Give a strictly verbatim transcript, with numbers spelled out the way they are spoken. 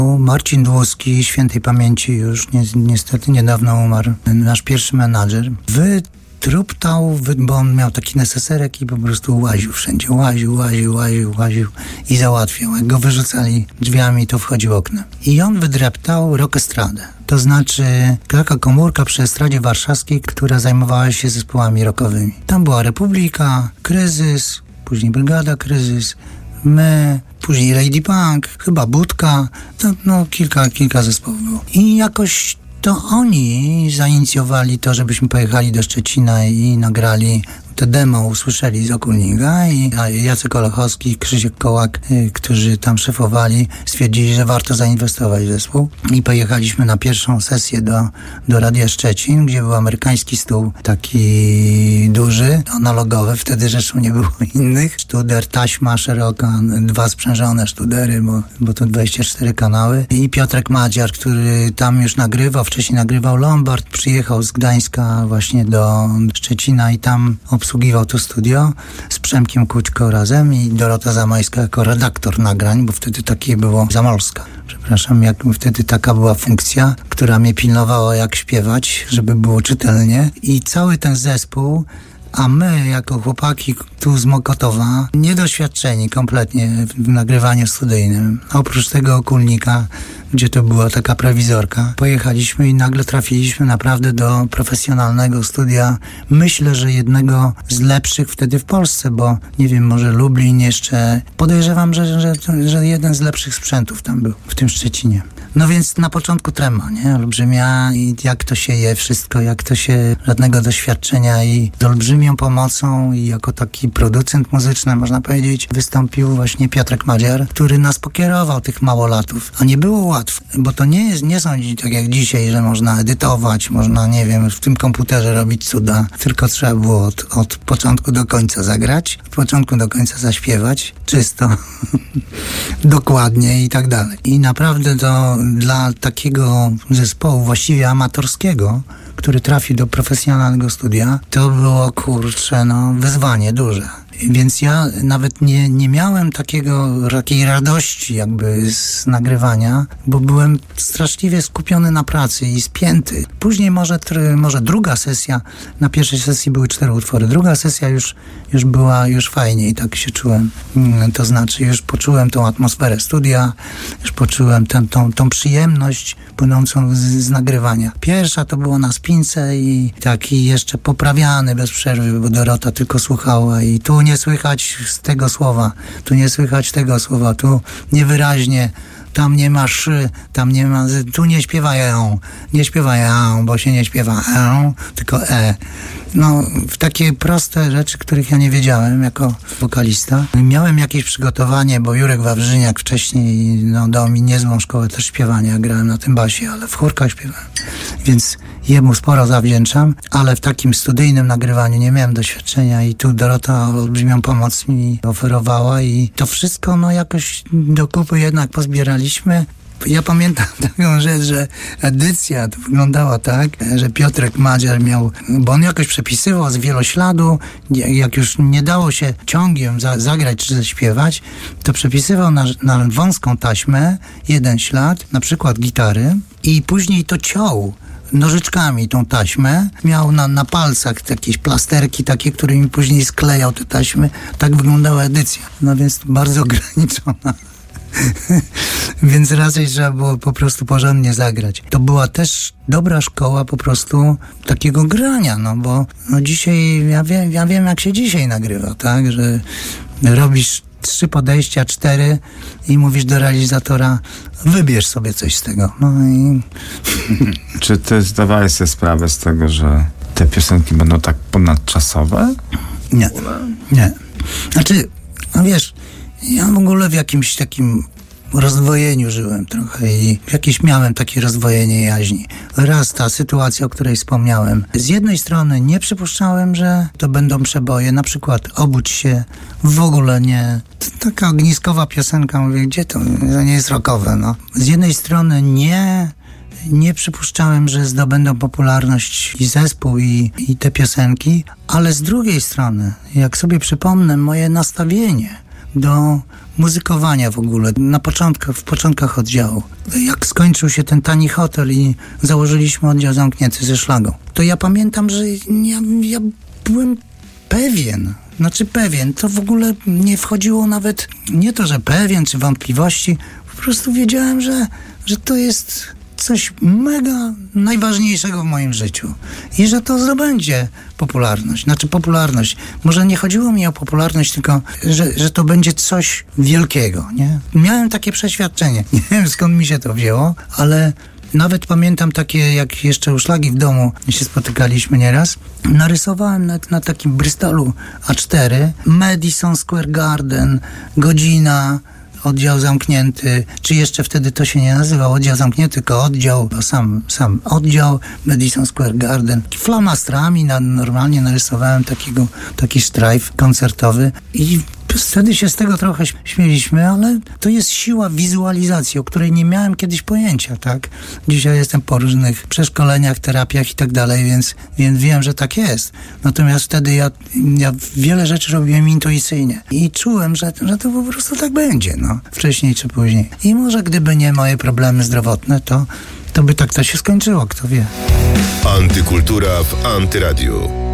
Marcin Dłuski, świętej pamięci już, ni- niestety niedawno umarł, nasz pierwszy menadżer, wytruptał, wy- bo on miał taki neseserek i po prostu łaził wszędzie, łaził, łaził, łaził, łaził i załatwiał. Jak go wyrzucali drzwiami, to wchodził oknem. I on wydreptał rockestradę. To znaczy taka komórka przy Estradzie Warszawskiej, która zajmowała się zespołami rockowymi. Tam była Republika, Kryzys, później Brygada Kryzys, my, później Lady Punk, chyba Budka, no, no kilka, kilka zespołów było. I jakoś to oni zainicjowali to, żebyśmy pojechali do Szczecina i nagrali te demo, usłyszeli z Okulnika i Jacek Olechowski, Krzysiek Kołak, y, którzy tam szefowali, stwierdzili, że warto zainwestować w zespół i pojechaliśmy na pierwszą sesję do, do Radia Szczecin, gdzie był amerykański stół, taki duży, analogowy, wtedy zresztą nie było innych. Sztuder, taśma szeroka, dwa sprzężone sztudery, bo, bo to dwadzieścia cztery kanały i Piotrek Madziar, który tam już nagrywał, wcześniej nagrywał Lombard, przyjechał z Gdańska właśnie do Szczecina i tam obsługiwał to studio z Przemkiem Kućko razem i Dorota Zamojska jako redaktor nagrań, bo wtedy takie było Zamolska. Przepraszam, jak wtedy taka była funkcja, która mnie pilnowała jak śpiewać, żeby było czytelnie i cały ten zespół, a my jako chłopaki tu z Mokotowa, niedoświadczeni kompletnie w nagrywaniu studyjnym, oprócz tego Okulnika, gdzie to była taka prowizorka, pojechaliśmy i nagle trafiliśmy naprawdę do profesjonalnego studia. Myślę, że jednego z lepszych wtedy w Polsce, bo nie wiem, może Lublin jeszcze. Podejrzewam, że, że, że jeden z lepszych sprzętów tam był w tym Szczecinie. No więc na początku trema, nie? Olbrzymia i jak to się je wszystko, jak to się, żadnego doświadczenia i z olbrzymią pomocą i jako taki producent muzyczny, można powiedzieć, wystąpił właśnie Piotrek Madziar, który nas pokierował, tych małolatów. A nie było łatwo, bo to nie jest, nie są tak jak dzisiaj, że można edytować, można, nie wiem, w tym komputerze robić cuda, tylko trzeba było od, od początku do końca zagrać, od początku do końca zaśpiewać, czysto, dokładnie i tak dalej. I naprawdę to dla takiego zespołu właściwie amatorskiego, który trafi do profesjonalnego studia, to było, kurczę, no, wyzwanie duże. Więc ja nawet nie, nie miałem takiego, takiej radości jakby z nagrywania, bo byłem straszliwie skupiony na pracy i spięty. Później może, może druga sesja, na pierwszej sesji były cztery utwory, druga sesja już, już była już fajnie i tak się czułem. To znaczy już poczułem tą atmosferę studia, już poczułem tę, tą, tą przyjemność płynącą z, z nagrywania. Pierwsza to było na spince i taki jeszcze poprawiany bez przerwy, bo Dorota tylko słuchała i tu nie słychać z tego słowa, tu nie słychać tego słowa, tu niewyraźnie, tam nie ma szy, tam nie ma, tu nie śpiewają, nie śpiewają, bo się nie śpiewa e, tylko e. No, w takie proste rzeczy, których ja nie wiedziałem jako wokalista. Miałem jakieś przygotowanie, bo Jurek Wawrzyniak wcześniej no, dał mi niezłą szkołę też śpiewania. Grałem na tym basie, ale w chórkach śpiewałem. Więc jemu sporo zawdzięczam, ale w takim studyjnym nagrywaniu nie miałem doświadczenia i tu Dorota olbrzymią pomoc mi oferowała i to wszystko no jakoś do kupy jednak pozbieraliśmy. Ja pamiętam taką rzecz, że edycja to wyglądała tak, że Piotrek Madziar miał, bo on jakoś przepisywał z wielośladu, jak już nie dało się ciągiem za, zagrać czy zaśpiewać, to przepisywał na, na wąską taśmę jeden ślad, na przykład gitary i później to ciął nożyczkami tą taśmę. Miał na, na palcach jakieś plasterki takie, którymi później sklejał te taśmy. Tak wyglądała edycja. No więc bardzo ograniczona. Więc raczej trzeba było po prostu porządnie zagrać. To była też dobra szkoła po prostu takiego grania, no bo no dzisiaj, ja wiem, ja wiem jak się dzisiaj nagrywa, tak, że robisz trzy podejścia, cztery i mówisz do realizatora, wybierz sobie coś z tego. No i... Czy ty zdawałeś sobie sprawę z tego, że te piosenki będą tak ponadczasowe? Nie, nie. Znaczy, no wiesz, ja w ogóle w jakimś takim rozdwojeniu żyłem trochę i jakieś miałem takie rozdwojenie jaźni. Raz ta sytuacja, o której wspomniałem. Z jednej strony nie przypuszczałem, że to będą przeboje, na przykład Obudź się, w ogóle nie. To taka ogniskowa piosenka, mówię, gdzie to? To nie jest rockowe, no. Z jednej strony nie... Nie przypuszczałem, że zdobędą popularność i zespół, i, i te piosenki, ale z drugiej strony, jak sobie przypomnę moje nastawienie do muzykowania w ogóle, na początkach, w początkach oddziału. Jak skończył się ten Tani Hotel i założyliśmy oddział zamknięty ze Szlagą, to ja pamiętam, że ja, ja byłem pewien, znaczy pewien, to w ogóle nie wchodziło nawet, nie to, że pewien, czy wątpliwości, po prostu wiedziałem, że, że to jest coś mega najważniejszego w moim życiu i że to zdobędzie popularność, znaczy popularność. Może nie chodziło mi o popularność, tylko że, że to będzie coś wielkiego, nie? Miałem takie przeświadczenie, nie wiem skąd mi się to wzięło, ale nawet pamiętam takie, jak jeszcze u Szlagi w domu się spotykaliśmy nieraz, narysowałem na, na takim Bristolu A cztery Madison Square Garden, godzina, oddział zamknięty, czy jeszcze wtedy to się nie nazywał oddział zamknięty, tylko oddział, sam, sam oddział, Madison Square Garden. Flamastrami na, normalnie narysowałem takiego, taki sztrajf koncertowy i wtedy się z tego trochę śmieliśmy, ale to jest siła wizualizacji, o której nie miałem kiedyś pojęcia, tak? Dzisiaj jestem po różnych przeszkoleniach, terapiach i tak dalej, więc, więc wiem, że tak jest. Natomiast wtedy ja, ja wiele rzeczy robiłem intuicyjnie i czułem, że, że to po prostu tak będzie, no. Wcześniej czy później. I może gdyby nie moje problemy zdrowotne, to, to by tak to się skończyło, kto wie. Antykultura w Antyradiu.